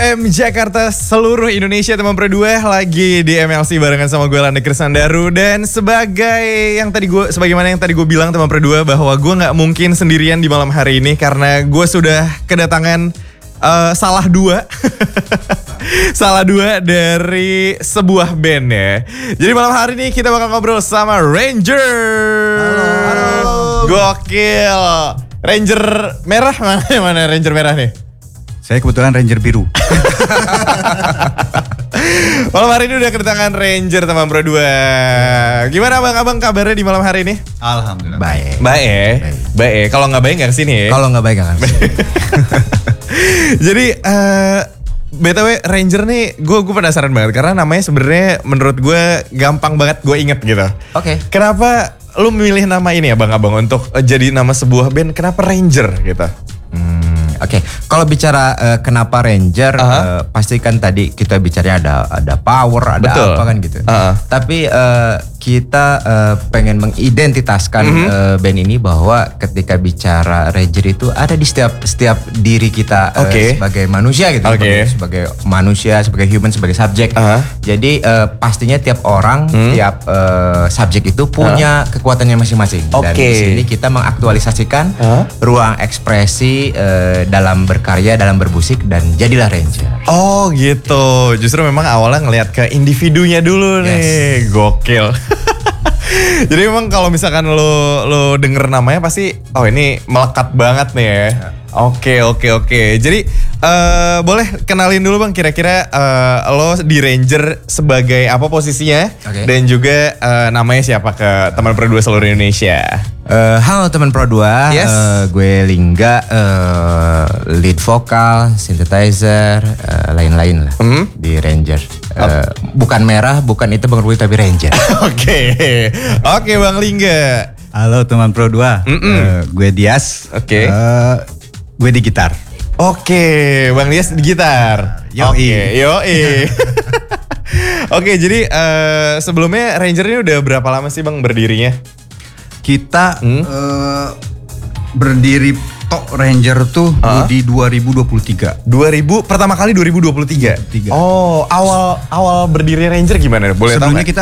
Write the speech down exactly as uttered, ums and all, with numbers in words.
M Jakarta, seluruh Indonesia teman berdua lagi di M L C barengan sama gue Lande Krisandaru. Dan sebagai yang tadi gue, sebagaimana yang tadi gue bilang teman berdua, bahwa gue nggak mungkin sendirian di malam hari ini karena gue sudah kedatangan uh, salah dua, salah dua dari sebuah band ya. Jadi malam hari ini kita bakal ngobrol sama Ranger. Halo. Halo. Gokil. Ranger merah mana? Mana Ranger merah nih? Saya kebetulan Ranger biru. Malam hari ini udah kedatangan Ranger teman berdua. Gimana abang-abang kabarnya di malam hari ini? Alhamdulillah. Baik. Baik. Baik. Kalau nggak baik nggak kesini ya? Kalau nggak baik nggak kesini. Jadi uh, B T W Ranger nih, gue gue penasaran banget karena namanya sebenarnya menurut gue gampang banget gue inget gitu. Oke. Okay. Kenapa lu memilih nama ini abang-abang untuk uh, jadi nama sebuah band? Kenapa Ranger gitu? Oke, okay. Kalau bicara uh, kenapa Ranger, uh-huh. uh, pasti kan tadi kita bicaranya ada ada power, ada Betul. apa kan gitu. Uh-huh. Tapi uh, kita uh, pengen mengidentitaskan uh-huh. uh, band ini bahwa ketika bicara Ranger itu ada di setiap setiap diri kita uh, okay. sebagai manusia gitu, okay. sebagai, sebagai manusia, sebagai human, sebagai subjek. Uh-huh. Jadi uh, pastinya tiap orang, hmm. tiap uh, subjek itu punya uh-huh. kekuatannya masing-masing. Okay. Dan di sini kita mengaktualisasikan uh-huh. ruang ekspresi uh, dalam berkarya, dalam bermusik, dan jadilah Ranger. Oh gitu, justru memang awalnya ngelihat ke individunya dulu nih, yes. Gokil. Jadi memang kalau misalkan lo lo denger namanya pasti, oh ini melekat banget nih ya. Oke oke oke. Jadi uh, boleh kenalin dulu bang, kira-kira uh, lo di Ranger sebagai apa posisinya, okay. Dan juga uh, namanya siapa ke teman berdua seluruh Indonesia. Uh, halo teman Pro dua, yes. uh, gue Lingga, uh, lead vokal, synthesizer, uh, lain-lain lah mm-hmm. di Ranger. Uh, oh. Bukan merah, bukan itu Bang Rui, tapi Ranger. Oke, oke Bang Lingga. Halo teman Pro dua, uh, gue Dias. Oke. Okay. Uh, gue di gitar. Oke, Bang Dias di gitar. Yoi. Oke, yoi. Oke, jadi uh, sebelumnya Ranger ini udah berapa lama sih Bang berdirinya? Kita hmm? uh, berdiri Tok Ranger tuh uh-huh. di dua ribu dua puluh tiga. dua ribu pertama kali dua ribu dua puluh tiga. dua ribu dua puluh tiga. Oh, awal awal berdiri Ranger gimana? Boleh tahu? Sebelumnya kita